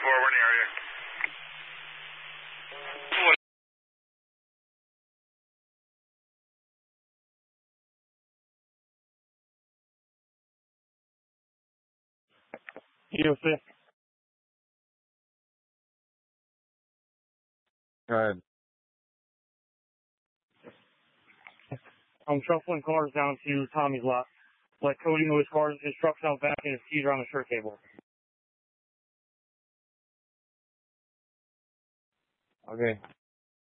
we're in the area. EOC. Go ahead. I'm shuffling cars down to Tommy's lot. Like Cody know his cars, his truck's out back, and his keys are on the shirt table. Okay.